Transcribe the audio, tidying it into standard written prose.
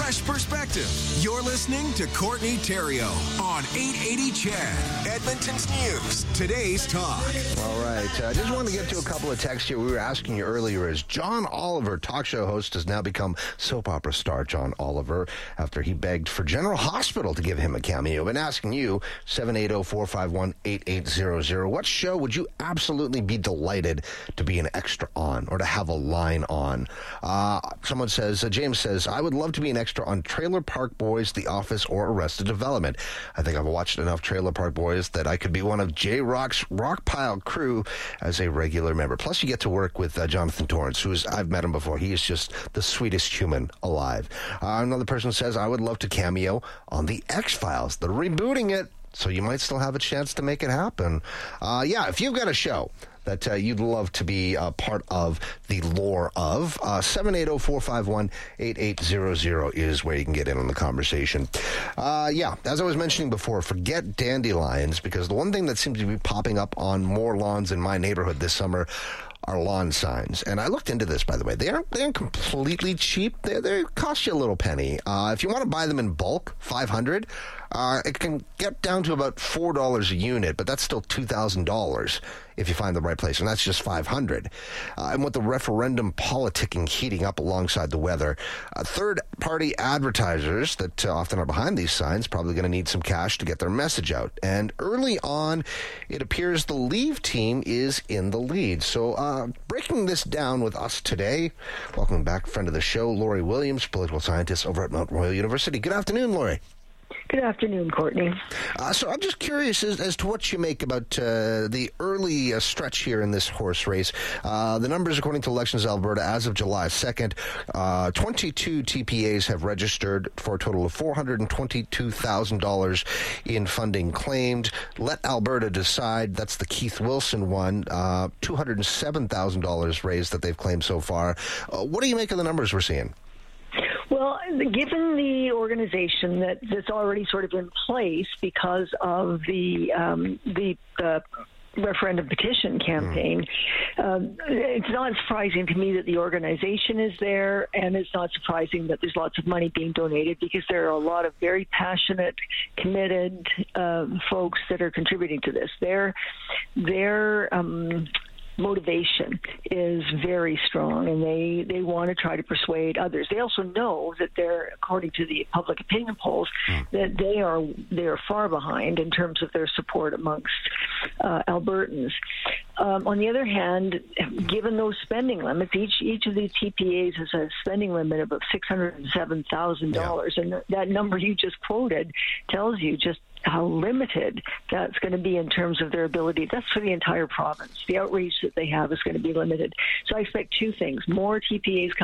fresh perspective. You're listening to Courtney Theriault on 880 CHED, Edmonton's News, today's talk. All right. I just wanted to get to a couple of texts here. We were asking you earlier, is John Oliver, talk show host, has now become soap opera star John Oliver after he begged for General Hospital to give him a cameo. Been asking you, 780-451-8800, what show would you absolutely be delighted to be an extra on or to have a line on? Someone says, James says, I would love to be an extra on Trailer Park Boys, The Office, or Arrested Development. I think I've watched enough Trailer Park Boys that I could be one of J-Rock's Rockpile crew as a regular member. Plus, you get to work with Jonathan Torrance, I've met him before. He is just the sweetest human alive. Another person says, I would love to cameo on The X-Files. They're rebooting it, so you might still have a chance to make it happen. If you've got a show that you'd love to be part of the lore of, 780-451-8800 is where you can get in on the conversation. As I was mentioning before, forget dandelions, because the one thing that seems to be popping up on more lawns in my neighborhood this summer are lawn signs. And I looked into this, by the way. They aren't completely cheap. They cost you a little penny. If you want to buy them in bulk, $500, it can get down to about $4 a unit, but that's still $2,000 if you find the right place, and that's just $500. And with the referendum politicking heating up alongside the weather, third-party advertisers that often are behind these signs probably going to need some cash to get their message out. And early on, it appears the Leave team is in the lead. So breaking this down with us today, welcome back, friend of the show, Lori Williams, political scientist over at Mount Royal University. Good afternoon, Lori. Good afternoon, Courtney. So I'm just curious as to what you make about the early stretch here in this horse race. The numbers, according to Elections Alberta, as of July 2nd, 22 TPAs have registered for a total of $422,000 in funding claimed. Let Alberta Decide, that's the Keith Wilson one, $207,000 raised that they've claimed so far. What do you make of the numbers we're seeing? Well, given the organization that's already sort of in place because of the referendum petition campaign, it's not surprising to me that the organization is there, and it's not surprising that there's lots of money being donated, because there are a lot of very passionate, committed folks that are contributing to this. Their motivation is very strong, and they want to try to persuade others. They also know that they're, according to the public opinion polls, that they are far behind in terms of their support amongst Albertans. On the other hand, given those spending limits, each of these TPAs has a spending limit of $607,000, and that number you just quoted tells you just how limited that's going to be in terms of their ability. That's for the entire province. The outreach that they have is going to be limited. So I expect two things: more TPAs